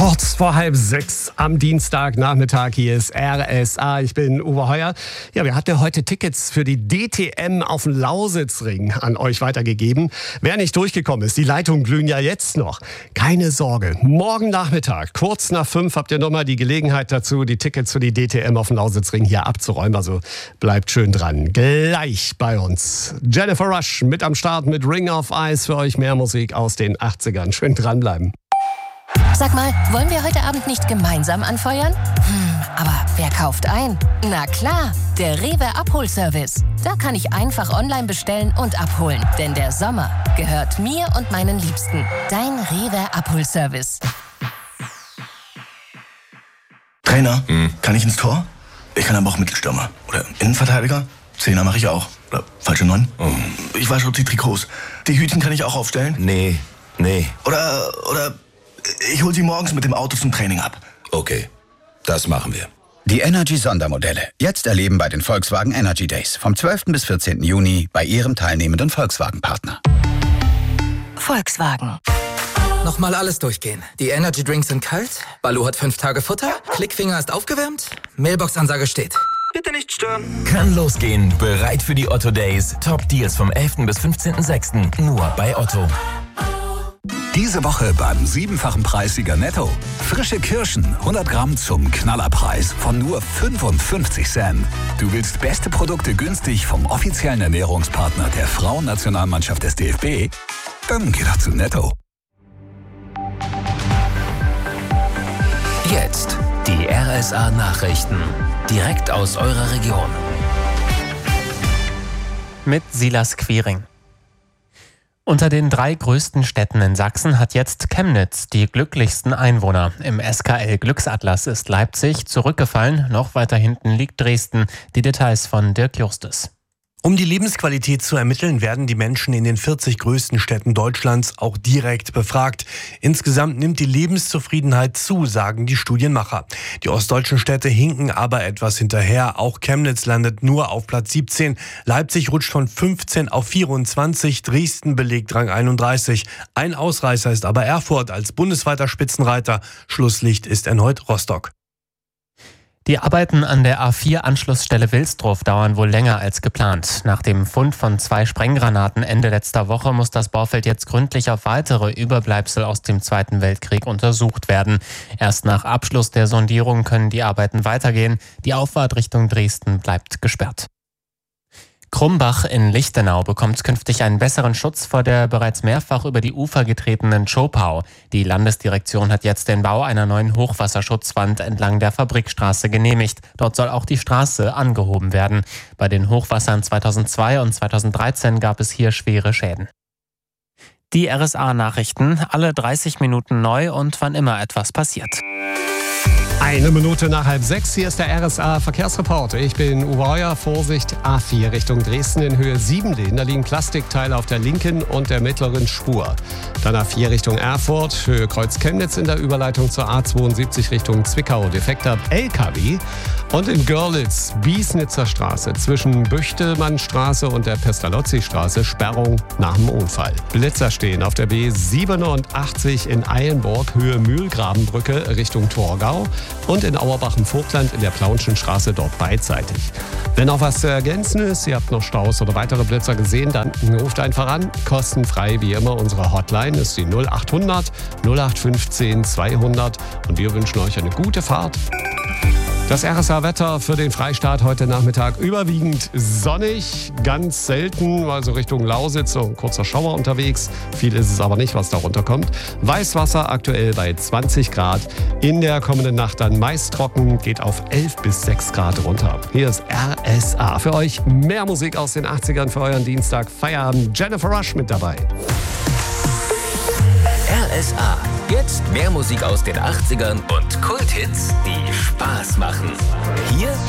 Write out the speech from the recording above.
Kurz vor 5:30 am Dienstagnachmittag, hier ist RSA, ich bin Uwe Heuer. Ja, wir hatten heute Tickets für die DTM auf dem Lausitzring an euch weitergegeben. Wer nicht durchgekommen ist, die Leitungen glühen ja jetzt noch. Keine Sorge, morgen Nachmittag, kurz nach 5, habt ihr nochmal die Gelegenheit dazu, die Tickets für die DTM auf dem Lausitzring hier abzuräumen. Also bleibt schön dran. Gleich bei uns Jennifer Rush mit am Start mit Ring of Ice, für euch mehr Musik aus den 80ern. Schön dranbleiben. Sag mal, wollen wir heute Abend nicht gemeinsam anfeuern? Aber wer kauft ein? Na klar, der Rewe Abholservice. Da kann ich einfach online bestellen und abholen. Denn der Sommer gehört mir und meinen Liebsten. Dein Rewe Abholservice. Trainer, kann ich ins Tor? Ich kann aber auch Mittelstürmer. Oder Innenverteidiger? Zehner mache ich auch. Oder falsche 9? Ich wasche auch die Trikots. Die Hütchen kann ich auch aufstellen? Nee. Oder ich hol sie morgens mit dem Auto zum Training ab. Okay, das machen wir. Die Energy-Sondermodelle. Jetzt erleben bei den Volkswagen Energy Days. Vom 12. bis 14. Juni bei Ihrem teilnehmenden Volkswagen-Partner. Volkswagen. Nochmal alles durchgehen. Die Energy Drinks sind kalt, Baloo hat 5 Tage Futter, Klickfinger ist aufgewärmt, Mailbox-Ansage steht. Bitte nicht stören. Kann losgehen. Bereit für die Otto Days. Top Deals vom 11. bis 15.06. Nur bei Otto. Diese Woche beim 7-fachen Preissieger Netto. Frische Kirschen, 100 Gramm zum Knallerpreis von nur 55 Cent. Du willst beste Produkte günstig vom offiziellen Ernährungspartner der Frauennationalmannschaft des DFB? Dann geh doch zu Netto. Jetzt die RSA-Nachrichten. Direkt aus eurer Region. Mit Silas Quiring. Unter den 3 größten Städten in Sachsen hat jetzt Chemnitz die glücklichsten Einwohner. Im SKL-Glücksatlas ist Leipzig zurückgefallen, noch weiter hinten liegt Dresden. Die Details von Dirk Justus. Um die Lebensqualität zu ermitteln, werden die Menschen in den 40 größten Städten Deutschlands auch direkt befragt. Insgesamt nimmt die Lebenszufriedenheit zu, sagen die Studienmacher. Die ostdeutschen Städte hinken aber etwas hinterher. Auch Chemnitz landet nur auf Platz 17. Leipzig rutscht von 15 auf 24. Dresden belegt Rang 31. Ein Ausreißer ist aber Erfurt als bundesweiter Spitzenreiter. Schlusslicht ist erneut Rostock. Die Arbeiten an der A4-Anschlussstelle Wilsdruff dauern wohl länger als geplant. Nach dem Fund von 2 Sprenggranaten Ende letzter Woche muss das Baufeld jetzt gründlich auf weitere Überbleibsel aus dem Zweiten Weltkrieg untersucht werden. Erst nach Abschluss der Sondierung können die Arbeiten weitergehen. Die Auffahrt Richtung Dresden bleibt gesperrt. Krumbach in Lichtenau bekommt künftig einen besseren Schutz vor der bereits mehrfach über die Ufer getretenen Zschopau. Die Landesdirektion hat jetzt den Bau einer neuen Hochwasserschutzwand entlang der Fabrikstraße genehmigt. Dort soll auch die Straße angehoben werden. Bei den Hochwassern 2002 und 2013 gab es hier schwere Schäden. Die RSA-Nachrichten, alle 30 Minuten neu und wann immer etwas passiert. 1 Minute nach 5:30, hier ist der RSA-Verkehrsreport. Ich bin Uwe Heuer, Vorsicht, A4 Richtung Dresden in Höhe 7D. Da liegen Plastikteile auf der linken und der mittleren Spur. Dann A4 Richtung Erfurt, Höhe Kreuz Chemnitz in der Überleitung zur A72 Richtung Zwickau. Defekter LKW. Und in Görlitz, Biesnitzer Straße zwischen Büchtelmannstraße und der Pestalozzi-Straße, Sperrung nach dem Unfall. Blitzer stehen auf der B87 in Eilenburg, Höhe Mühlgrabenbrücke Richtung Torgau. Und in Auerbach im Vogtland in der Plaunschen Straße dort beidseitig. Wenn noch was zu ergänzen ist, ihr habt noch Staus oder weitere Blitzer gesehen, dann ruft einfach an. Kostenfrei wie immer. Unsere Hotline ist die 0800 0815 200 und wir wünschen euch eine gute Fahrt. Das RSA-Wetter für den Freistaat heute Nachmittag überwiegend sonnig, ganz selten, also Richtung Lausitz, so ein kurzer Schauer unterwegs. Viel ist es aber nicht, was da runterkommt. Weißwasser aktuell bei 20 Grad. In der kommenden Nacht dann meist trocken, geht auf 11 bis 6 Grad runter. Hier ist RSA. Für euch mehr Musik aus den 80ern für euren Dienstag. Feierabend. Jennifer Rush mit dabei. RSA. Jetzt mehr Musik aus den 80ern und Kulthits, die Spaß machen. Hier